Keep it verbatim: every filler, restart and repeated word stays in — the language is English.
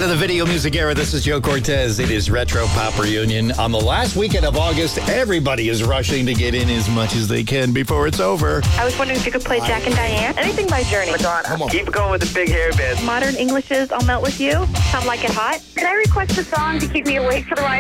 of the video music era. This is Joe Cortez. It is Retro Pop Reunion. On the last weekend of August, everybody is rushing to get in as much as they can before it's over. I was wondering if you could play Jack and Diane. Anything by Journey. Madonna. Keep going with the big hair band. Modern Englishes, I'll Melt With You. Some Like It Hot. Can I request a song to keep me awake for the ride?